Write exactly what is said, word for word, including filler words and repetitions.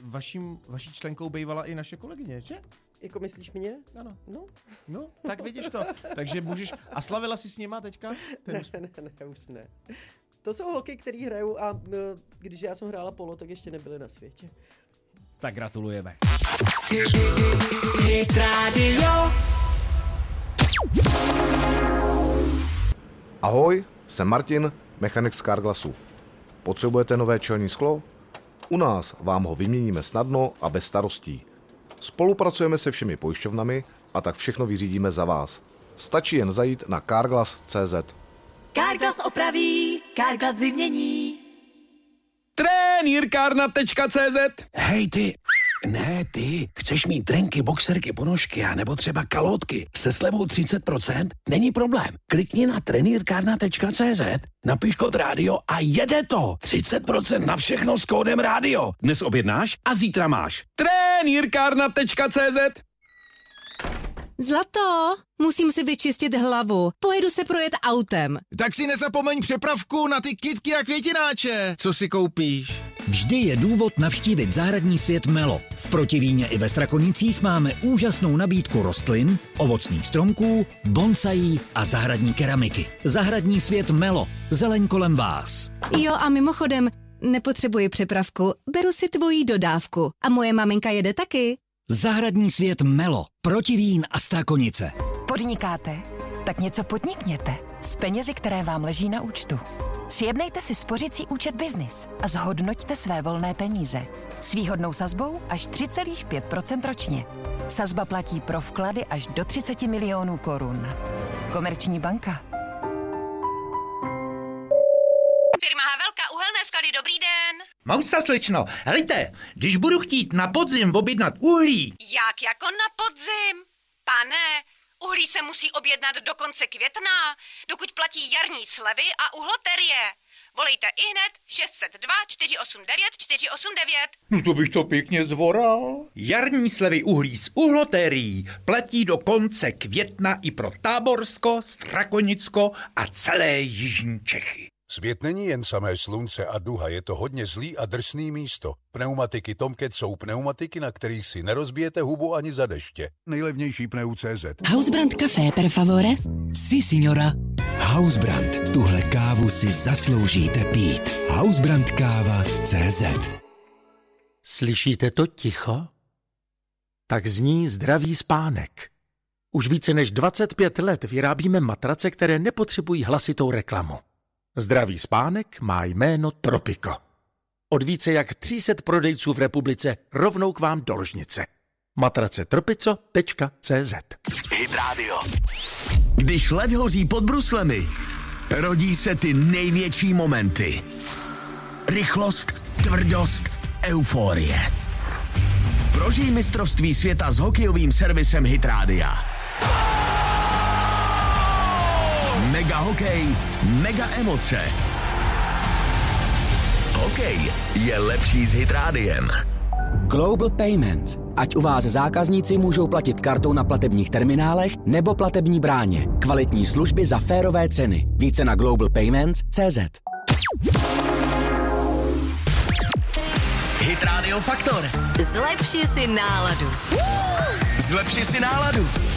vaším, vaší členkou bývala i naše kolegyně, že? Jako myslíš mě? Ano. No. No, tak vidíš to. Takže můžeš... A slavila jsi s nima teďka? Ne, ne, ne, už ne. To jsou holky, které hrajou a když já jsem hrála polo, tak ještě nebyly na světě. Tak gratulujeme. Hit Radio. Ahoj, jsem Martin, mechanik z Carglassu. Potřebujete nové čelní sklo? U nás vám ho vyměníme snadno a bez starostí. Spolupracujeme se všemi pojišťovnami a tak všechno vyřídíme za vás. Stačí jen zajít na carglass tečka cé zet. Carglass opraví, Carglass vymění. Trenýrkárna tečka cé zet. Hej ty, ne ty, chceš mít trenky, boxerky, ponožky a nebo třeba kalhotky se slevou třicet procent? Není problém. Klikni na trenýrkárna tečka cé zet, napiš kód rádio a jede to. třicet procent na všechno s kódem rádio. Dnes objednáš a zítra máš. Trenýrkárna tečka cé zet. Zlato, musím si vyčistit hlavu. Pojedu se projet autem. Tak si nezapomeň přepravku na ty kytky a květináče. Co si koupíš? Vždy je důvod navštívit zahradní svět Melo. V Protivíně i ve Strakonicích máme úžasnou nabídku rostlin, ovocných stromků, bonsaí a zahradní keramiky. Zahradní svět Melo. Zeleň kolem vás. Jo a mimochodem, nepotřebuji přepravku, beru si tvoji dodávku. A moje maminka jede taky. Zahradní svět Melo. Protivín a Strakonice. Podnikáte? Tak něco podnikněte s penězi, které vám leží na účtu. Sjednejte si spořicí účet Business a zhodnoťte své volné peníze. S výhodnou sazbou až tři celá pět procenta ročně. Sazba platí pro vklady až do třicet milionů korun. Komerční banka. Firma Havelka, uhelné sklady, dobrý den. Mousa slečno, helejte, když budu chtít na podzim objednat uhlí. Jak jako na podzim? Pane, uhlí se musí objednat do konce května, dokud platí jarní slevy a uhloterie. Volejte ihned šest set dva čtyři osm devět čtyři osm devět. No to bych to pěkně zvoral. Jarní slevy uhlí s uhlotérií platí do konce května i pro Táborsko, Strakonicko a celé jižní Čechy. Svět není jen samé slunce a duha, je to hodně zlý a drsný místo. Pneumatiky Tomcat jsou pneumatiky, na kterých si nerozbijete hubu ani za deště. Nejlevnější pneu tečka cé zet. Hausbrand café, per favore. Si, signora. Hausbrand. Tuhle kávu si zasloužíte pít. Hausbrand káva tečka cé zet. Slyšíte to ticho? Tak zní zdravý spánek. Už více než dvacet pět let vyrábíme matrace, které nepotřebují hlasitou reklamu. Zdravý spánek má jméno Tropico. Od více jak tři sta prodejců v republice rovnou k vám do ložnice. matrace tropico tečka cé zet. Hit Radio. Když led hoří pod bruslemi, rodí se ty největší momenty. Rychlost, tvrdost, euforie. Prožij mistrovství světa s hokejovým servisem Hit Rádia. Mega hokej, mega emoce. Hokej je lepší s Hit Rádiem. Global Payments. Ať u vás zákazníci můžou platit kartou na platebních terminálech nebo platební bráně. Kvalitní služby za férové ceny. Více na global payments tečka cé zet. Hit Radio Faktor. Zlepši si náladu. Zlepši si náladu.